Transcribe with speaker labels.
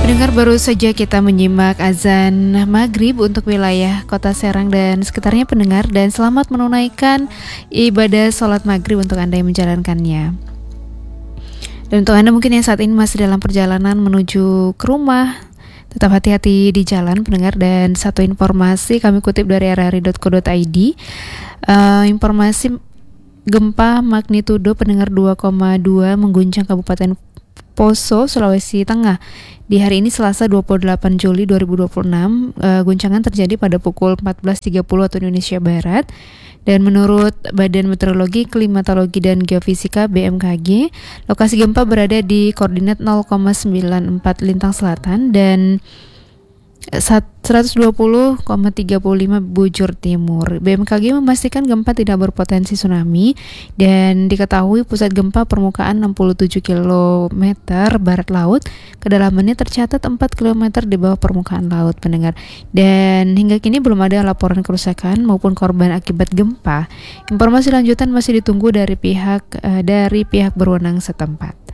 Speaker 1: Pendengar, baru saja kita menyimak azan maghrib untuk wilayah Kota Serang dan sekitarnya pendengar, dan selamat menunaikan ibadah sholat maghrib untuk Anda yang menjalankannya. Dan untuk Anda mungkin yang saat ini masih dalam perjalanan menuju ke rumah, tetap hati-hati di jalan pendengar. Dan satu informasi kami kutip dari rri.co.id, informasi gempa magnitudo pendengar 2,2 mengguncang Kabupaten Poso, Sulawesi Tengah di hari ini Selasa 28 Juli 2026. Guncangan terjadi pada pukul 14.30 waktu Indonesia Barat. Dan menurut Badan Meteorologi, Klimatologi dan Geofisika BMKG, lokasi gempa berada di koordinat 0,94 lintang selatan dan 120,35 bujur timur. BMKG memastikan gempa tidak berpotensi tsunami dan diketahui pusat gempa permukaan 67 km barat laut, kedalamannya tercatat 4 km di bawah permukaan laut pendengar. Dan hingga kini belum ada laporan kerusakan maupun korban akibat gempa. Informasi lanjutan masih ditunggu dari pihak berwenang setempat.